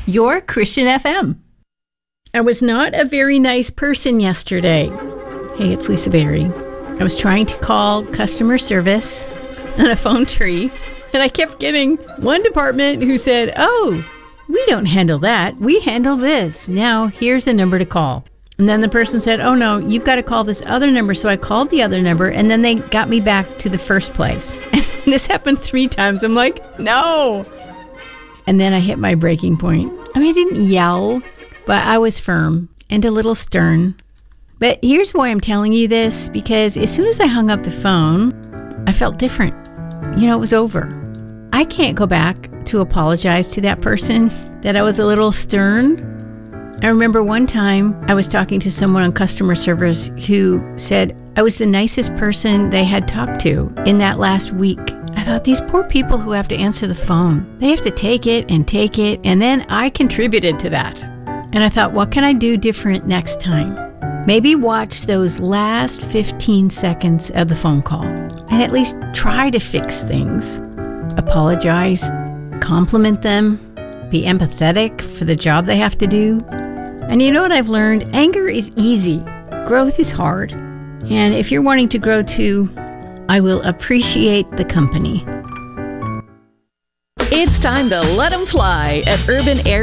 your Christian FM. I was not a very nice person yesterday. Hey, it's Lisa Berry. I was trying to call customer service on a phone tree, and I kept getting one department who said, "Oh, we don't handle that. We handle this. Now, here's a number to call." And then the person said, "Oh, no, you've got to call this other number." So I called the other number, and then they got me back to the first place. And this happened 3 times. I'm like, no. And then I hit my breaking point. I mean, I didn't yell, but I was firm and a little stern. But here's why I'm telling you this, because as soon as I hung up the phone, I felt different. It was over. I can't go back to apologize to that person that I was a little stern. I remember one time I was talking to someone on customer service who said I was the nicest person they had talked to in that last week. I thought, these poor people who have to answer the phone, they have to take it, and then I contributed to that. And I thought, what can I do different next time? Maybe watch those last 15 seconds of the phone call and at least try to fix things. Apologize, compliment them, be empathetic for the job they have to do. And you know what I've learned? Anger is easy. Growth is hard. And if you're wanting to grow too, I will appreciate the company. It's time to let 'em fly at Urban Air